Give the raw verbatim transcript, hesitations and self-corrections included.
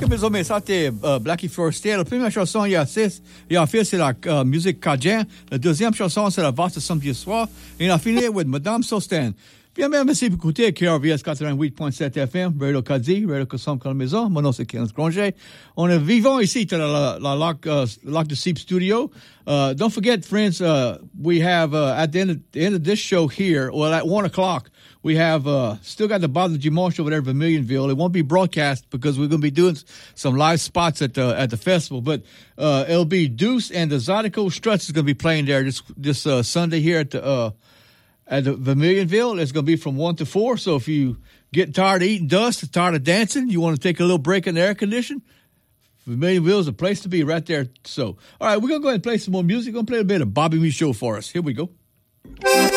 Ok, mes amis, ça c'était euh, Blackie Forestier. La première chanson, il y a six, il y a fait, c'est la euh, musique cajun. La deuxième chanson, c'est la valse de samedi soir. Et on a fini avec Madame Sostan. Bien, bien, merci pour écouter K R V S quatre-vingt-huit point sept F M, Radio Caddy, Radio Cossum comme maison. Mon nom, c'est Kenneth Granger. On est vivant ici à la, la Lac, uh, Lac de Seep studio. Uh, don't forget, friends, uh, we have, uh, at the end, of, the end of this show here, well, at one o'clock, we have, uh, still got the Bottle of Dimanche over there in Vermilionville. It won't be broadcast because we're going to be doing some live spots at the, at the festival, but, uh, it'll be Deuce and the Zydeco Struts is going to be playing there this, this, uh, Sunday here at the, uh, at the Vermilionville. It's going to be from one to four. So if you get tired of eating dust, tired of dancing, you want to take a little break in the air condition, Vermilionville is a place to be right there. So, all right, we're going to go ahead and play some more music. We're going to play a bit of Bobby Michaud for us. Here we go.